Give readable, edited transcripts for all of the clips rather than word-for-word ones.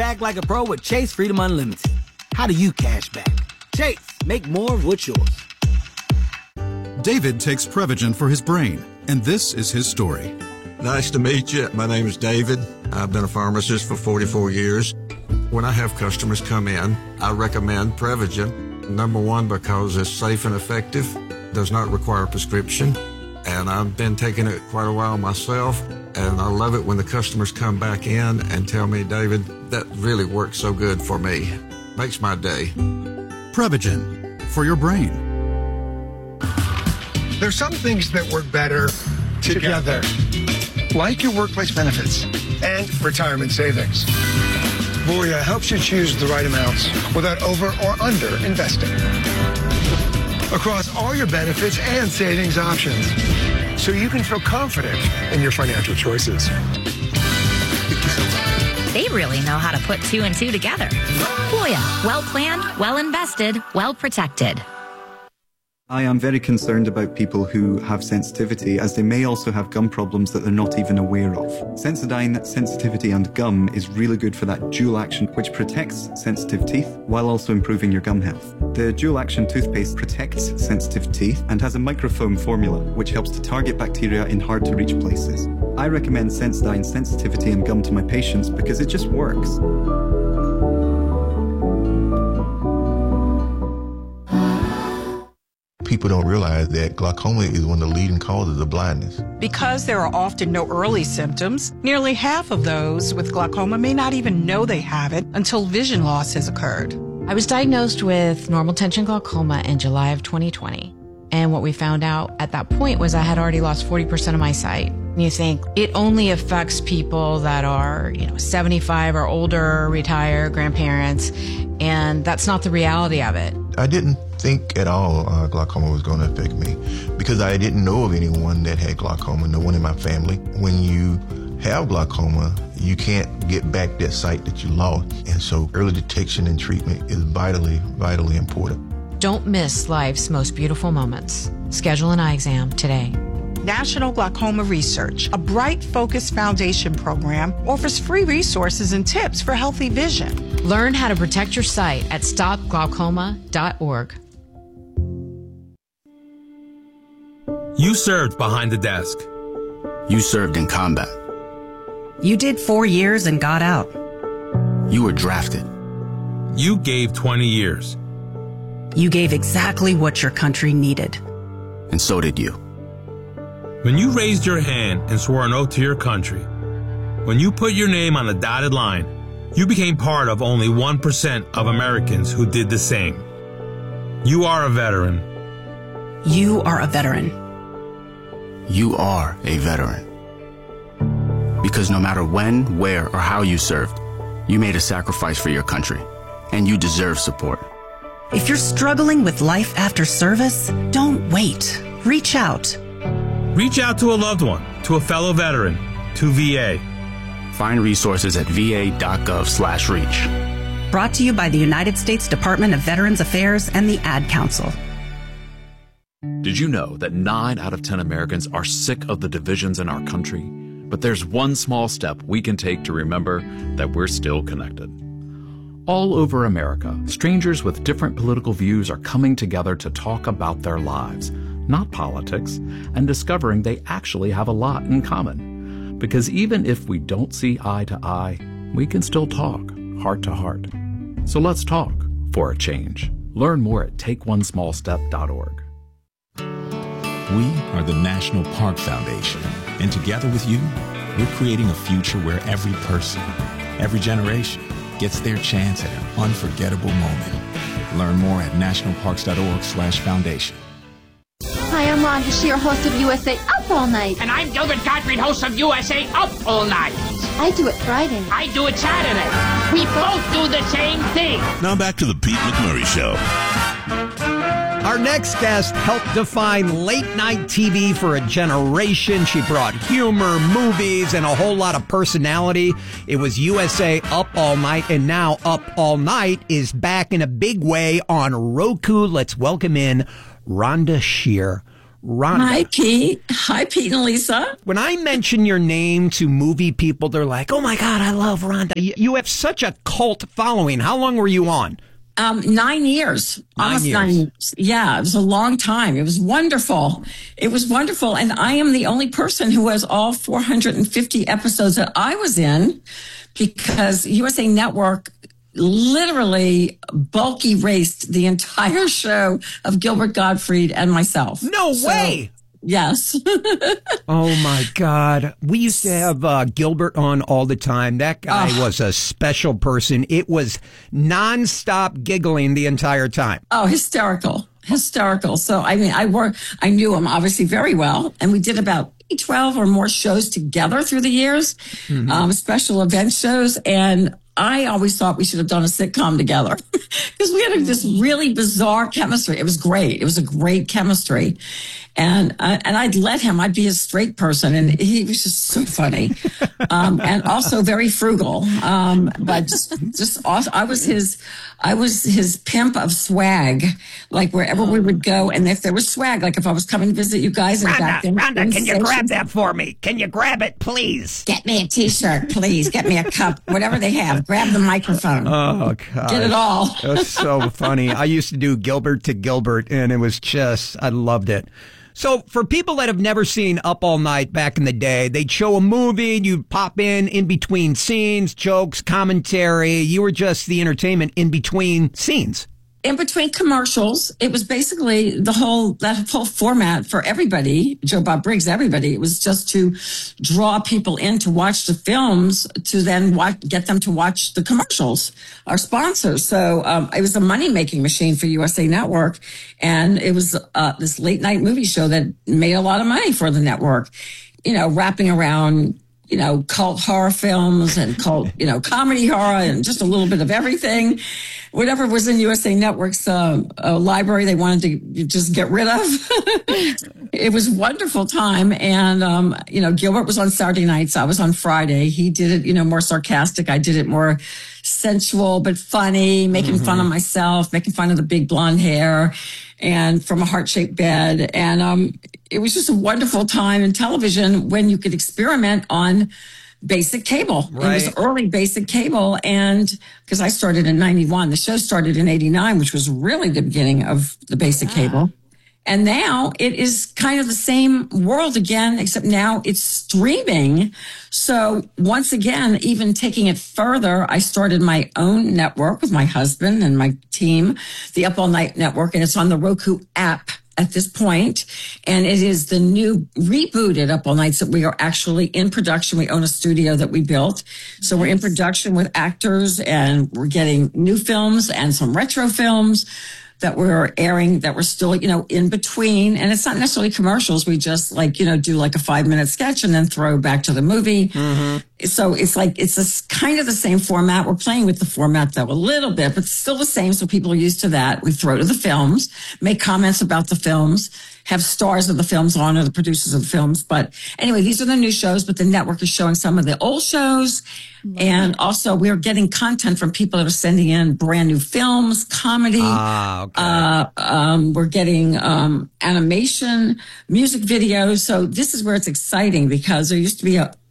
back like a pro with Chase Freedom Unlimited. How do you cash back? Chase, make more of what's yours. David takes Prevagen for his brain, and this is his story. Nice to meet you. My name is David. I've been a pharmacist for 44 years. When I have customers come in, I recommend Prevagen. Number one, because it's safe and effective, does not require a prescription. And I've been taking it quite a while myself, and I love it when the customers come back in and tell me, David, that really works so good for me. Makes my day. Prevagen, for your brain. There's some things that work better together, like your workplace benefits and retirement savings. Voya helps you choose the right amounts without over or under investing across all your benefits and savings options, so you can feel confident in your financial choices. They really know how to put two and two together. Voya, well planned, well invested, well protected. I am very concerned about people who have sensitivity, as they may also have gum problems that they're not even aware of. Sensodyne Sensitivity and Gum is really good for that dual action, which protects sensitive teeth while also improving your gum health. The dual action toothpaste protects sensitive teeth and has a microfoam formula, which helps to target bacteria in hard to reach places. I recommend Sensodyne Sensitivity and Gum to my patients because it just works. People don't realize that glaucoma is one of the leading causes of blindness. Because there are often no early symptoms, nearly half of those with glaucoma may not even know they have it until vision loss has occurred. I was diagnosed with normal tension glaucoma in July of 2020. And what we found out at that point was I had already lost 40% of my sight. And you think it only affects people that are, 75 or older, retired, grandparents, and that's not the reality of it. I didn't think at all glaucoma was going to affect me because I didn't know of anyone that had glaucoma, no one in my family. When you have glaucoma, you can't get back that sight that you lost. And so early detection and treatment is vitally, vitally important. Don't miss life's most beautiful moments. Schedule an eye exam today. National Glaucoma Research, a bright, focused foundation program, offers free resources and tips for healthy vision. Learn how to protect your sight at stopglaucoma.org. You served behind the desk. You served in combat. You did 4 years and got out. You were drafted. You gave 20 years. You gave exactly what your country needed. And so did you. When you raised your hand and swore an oath to your country, when you put your name on the dotted line, you became part of only 1% of Americans who did the same. You are a veteran. You are a veteran. You are a veteran. Because no matter when, where, or how you served, you made a sacrifice for your country, and you deserve support. If you're struggling with life after service, don't wait. Reach out. Reach out to a loved one, to a fellow veteran, to VA. Find resources at va.gov/reach. Brought to you by the United States Department of Veterans Affairs and the Ad Council. Did you know that 9 out of 10 Americans are sick of the divisions in our country? But there's one small step we can take to remember that we're still connected. All over America, strangers with different political views are coming together to talk about their lives, not politics, and discovering they actually have a lot in common. Because even if we don't see eye to eye, we can still talk heart to heart. So let's talk for a change. Learn more at takeonesmallstep.org. We are the National Park Foundation, and together with you, we're creating a future where every person, every generation, gets their chance at an unforgettable moment. Learn more at nationalparks.org/foundation. Hi, I'm Rhonda Shear, host of USA Up All Night. And I'm Gilbert Gottfried, host of USA Up All Night. I do it Friday. I do it Saturday. We both do the same thing. Now back to the Pete McMurray Show. Our next guest helped define late-night TV for a generation. She brought humor, movies, and a whole lot of personality. It was USA Up All Night, and now Up All Night is back in a big way on Roku. Let's welcome in Rhonda Shear. Rhonda. Hi, Pete. Hi, Pete and Lisa. When I mention your name to movie people, they're like, oh my God, I love Rhonda. You have such a cult following. How long were you on? 9 years. Almost 9 years. Yeah, it was a long time. It was wonderful. It was wonderful. And I am the only person who has all 450 episodes that I was in, because USA Network literally bulk erased the entire show of Gilbert Gottfried and myself. No way. Yes. Oh my God. We used to have Gilbert on all the time. That guy was a special person. It was nonstop giggling the entire time. Oh, hysterical. So, I mean, I knew him obviously very well, and we did about 12 or more shows together through the years, special event shows. And I always thought we should have done a sitcom together because we had this really bizarre chemistry. It was great. It was a great chemistry. And I'd let him, I'd be a straight person. And he was just so funny. And also very frugal. But just awesome. I was his pimp of swag, like wherever we would go. And if there was swag, like if I was coming to visit you guys. Rhonda, can you grab that for me? Can you grab it, please? Get me a t-shirt, please. Get me a cup, whatever they have. Grab the microphone. Oh, God. Get it all. It was so funny. I used to do Gilbert to Gilbert, and it was just, I loved it. So for people that have never seen Up All Night back in the day, they'd show a movie, you'd pop in between scenes, jokes, commentary. You were just the entertainment in between scenes. In between commercials, it was basically that whole format for everybody, Joe Bob Briggs, everybody. It was just to draw people in to watch the films, to then get them to watch the commercials, our sponsors. So it was a money-making machine for USA Network. And it was this late-night movie show that made a lot of money for the network, wrapping around cult horror films and cult, comedy horror and just a little bit of everything. Whatever was in USA Network's library they wanted to just get rid of. It was a wonderful time. And, Gilbert was on Saturday nights. I was on Friday. He did it, more sarcastic. I did it more sensual, but funny, making fun of myself, making fun of the big blonde hair and from a heart-shaped bed. And it was just a wonderful time in television when you could experiment on basic cable. Right. It was early basic cable. And because I started in 91, the show started in 89, which was really the beginning of the basic cable. And now it is kind of the same world again, except now it's streaming. So once again, even taking it further, I started my own network with my husband and my team, the Up All Night Network, and it's on the Roku app at this point. And it is the new rebooted Up All Nights that we are actually in production. We own a studio that we built. So we're in production with actors, and we're getting new films and some retro films that we're airing that we're still, in between. And it's not necessarily commercials. We just do like a 5-minute sketch and then throw back to the movie. So it's kind of the same format. We're playing with the format though a little bit, but still the same. So people are used to that. We throw to the films, make comments about the films, have stars of the films on or the producers of the films. But anyway, these are the new shows, but the network is showing some of the old shows. And also we're getting content from people that are sending in brand new films, comedy. We're getting animation, music videos. So this is where it's exciting because there used to be a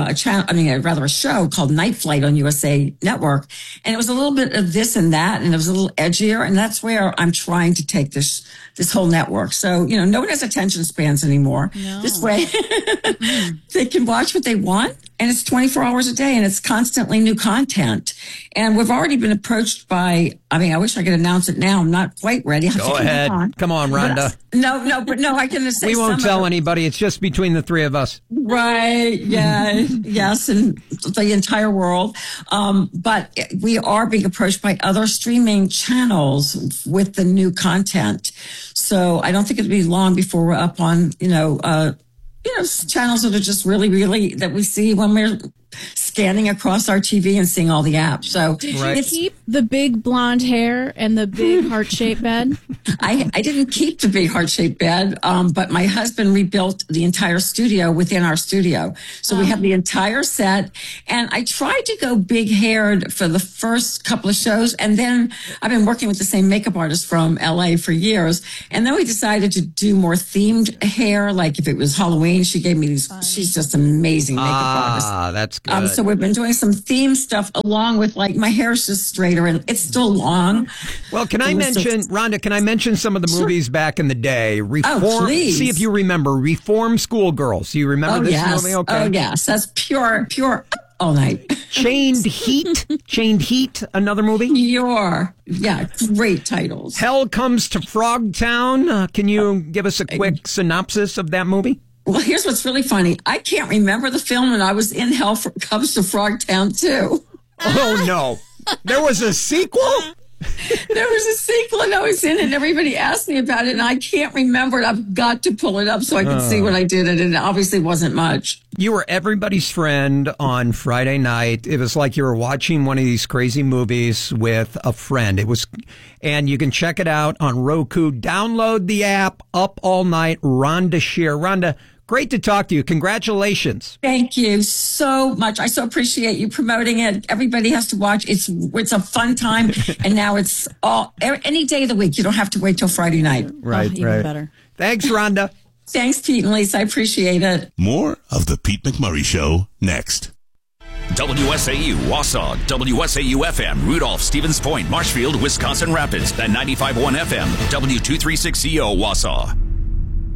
show called Night Flight on USA Network. And it was a little bit of this and that, and it was a little edgier. And that's where I'm trying to take this whole network. So, no one has attention spans anymore. No. This way they can watch what they want. And it's 24 hours a day, and it's constantly new content. And we've already been approached by, I wish I could announce it now. I'm not quite ready. Go ahead. Come on, Rhonda. I can say we won't tell anybody. It's just between the three of us. Right. Yeah. Yes. And the entire world. But we are being approached by other streaming channels with the new content. So I don't think it'll be long before we're up on, channels that are just really, really that we see when we're scanning across our TV and seeing all the apps. So It's keep the big blonde hair and the big heart-shaped bed. I didn't keep the big heart-shaped bed, but my husband rebuilt the entire studio within our studio. So we have the entire set, and I tried to go big-haired for the first couple of shows, and then I've been working with the same makeup artist from LA for years, and then we decided to do more themed hair, like if it was Halloween, she gave me these, she's just amazing makeup artist. That's good. So we've been doing some theme stuff along with, like, my hair's just straighter and it's still long. Well, can I mention, Rhonda, can I mention some of the movies back in the day? Please. See if you remember Reform Schoolgirls. Do you remember this movie? Okay. Oh, yes. That's pure all night. Chained Heat, another movie? Great titles. Hell Comes to Frogtown. Can you give us a quick synopsis of that movie? Well, here's what's really funny. I can't remember the film, and I was in Hell Comes to Frogtown, too. Oh, no. There was a sequel? There was a sequel, and I was in it, and everybody asked me about it, and I can't remember it. I've got to pull it up so I can see what I did, and it obviously wasn't much. You were everybody's friend on Friday night. It was like you were watching one of these crazy movies with a friend. And you can check it out on Roku. Download the app, Up All Night, Rhonda Shear. Rhonda, great to talk to you. Congratulations. Thank you so much. I so appreciate you promoting it. Everybody has to watch. It's a fun time. And now it's any day of the week. You don't have to wait till Friday night. Right. Even better. Thanks, Rhonda. Thanks, Pete and Lisa. I appreciate it. More of the Pete McMurray Show next. WSAU, Wausau, WSAU FM, Rudolph, Stevens Point, Marshfield, Wisconsin Rapids, and 95.1 FM, W236CO, Wausau.